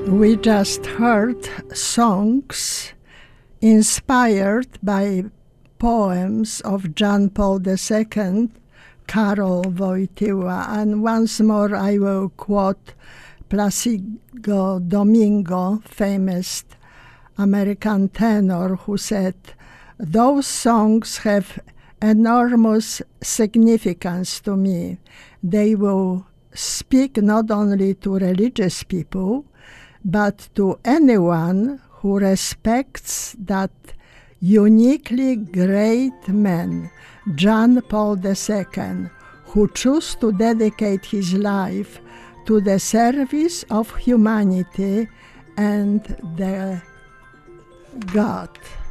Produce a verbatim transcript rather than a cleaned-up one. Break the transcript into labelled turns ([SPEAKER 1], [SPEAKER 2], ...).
[SPEAKER 1] We just heard songs inspired by poems of John Paul the Second, Karol Wojtyła, and once more I will quote Placido Domingo, famous American tenor, who said, "Those songs have enormous significance to me. They will speak not only to religious people, but to anyone who respects that uniquely great man, John Paul the Second, who chose to dedicate his life to the service of humanity and the God."